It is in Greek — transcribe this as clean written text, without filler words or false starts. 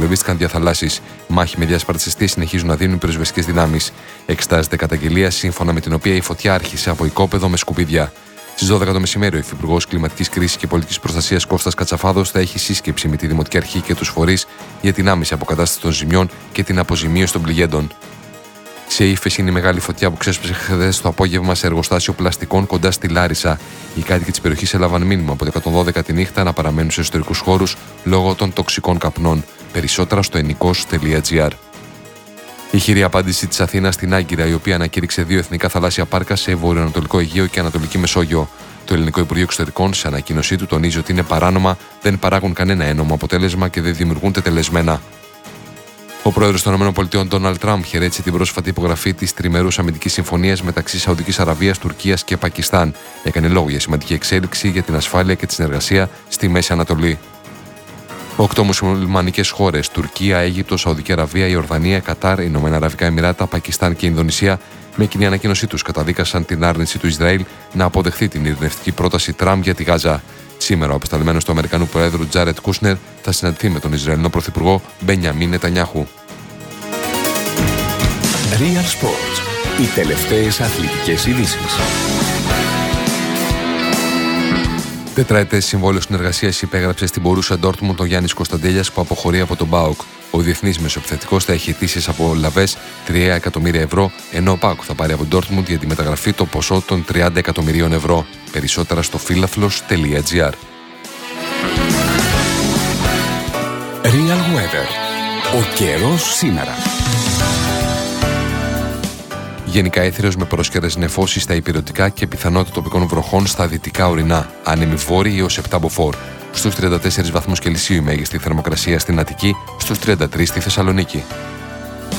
εξολοθρησκευτίστηκαν διαθαλάσσεις. Μάχη με διασπαρτιστές συνεχίζουν να δίνουν οι πυροσβεστικές δυνάμεις. Εξετάζεται καταγγελία σύμφωνα με την οποία η φωτιά άρχισε από οικόπεδο με σκουπίδια. Στις 12 το μεσημέρι, ο Υφυπουργός Κλιματικής Κρίσης και Πολιτικής Προστασίας Κώστας Κατσαφάδος θα έχει σύσκεψη με τη Δημοτική Αρχή και τους φορείς για την άμεση αποκατάσταση των ζημιών και την αποζημίωση των πληγέντων. Σε ύφεση είναι η μεγάλη φωτιά που ξέσπασε χθες το απόγευμα σε εργοστάσιο πλαστικών κοντά στη Λάρισα. Οι κάτοικοι της περιοχής έλαβαν μήνυμα από το 112 τη νύχτα να παραμένουν σε εσωτερικούς χώρους λόγω των τοξικών καπνών. Περισσότερα στο ennikos.gr. Η χειρή απάντηση της Αθήνας στην Άγκυρα, η οποία ανακήρυξε 2 εθνικά θαλάσσια πάρκα σε βορειοανατολικό Αιγαίο και Ανατολική Μεσόγειο. Το Ελληνικό Υπουργείο Εξωτερικών, σε ανακοίνωσή του, τονίζει ότι είναι παράνομα, δεν παράγουν κανένα ένομο αποτέλεσμα και δεν δημιουργούν τετελεσμένα. Ο πρόεδρος των ΗΠΑ, Ντόναλντ Τραμπ, χαιρέτησε την πρόσφατη υπογραφή της τριμερούς αμυντικής συμφωνίας μεταξύ Σαουδικής Αραβίας, Τουρκίας και Πακιστάν. Έκανε λόγο για σημαντική εξέλιξη για την ασφάλεια και τη συνεργασία στη Μέση Ανατολή. 8 μουσουλμανικές χώρες, Τουρκία, Αίγυπτος, Σαουδική Αραβία, Ιορδανία, Κατάρ, Ηνωμένα Αραβικά Εμιράτα, Πακιστάν και Ινδονησία, με κοινή ανακοίνωσή τους καταδίκασαν την άρνηση του Ισραήλ να αποδεχθεί την ειρηνευτική πρόταση Τραμπ για τη Γάζα. Σήμερα, ο απεσταλμένος του Αμερικανού Προέδρου Τζάρετ Κούσνερ θα συναντηθεί με τον Ισραηλινό Πρωθυπουργό Μπενιαμίν Νετανιάχου. Real Sports. Οι τελευταίες αθλητικές ειδήσεις. Τετραετές συμβόλαιο συνεργασίας υπέγραψε στην Μπορούσια Ντόρτμουντ ο Γιάννης Κωνσταντέλιας που αποχωρεί από τον ΠΑΟΚ. Ο διεθνής μεσοεπιθετικός θα έχει αιτήσεις απολαβές 3 εκατομμύρια ευρώ, ενώ ο ΠΑΟΚ θα πάρει από Ντόρτμουντ για τη μεταγραφή το ποσό των 30 εκατομμυρίων ευρώ. Περισσότερα στο φίλαθλος.gr. Real Weather. Ο καιρός σήμερα. Γενικά έθριος με πρόσκαιρες νεφώσεις στα ηπειρωτικά και πιθανότητα τοπικών βροχών στα δυτικά ορεινά. Άνεμοι βόρειοι έως 7 μποφόρ. Στους 34 βαθμούς Κελσίου η μέγιστη θερμοκρασία στην Αττική, στους 33 στη Θεσσαλονίκη.